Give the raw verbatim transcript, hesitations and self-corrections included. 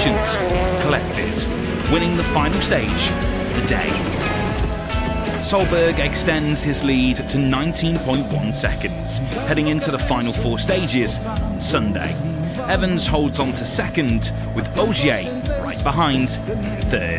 congratulations, collected, winning the final stage of the day. Solberg extends his lead to nineteen point one seconds, heading into the final four stages Sunday. Evans holds on to second, with Ogier right behind third.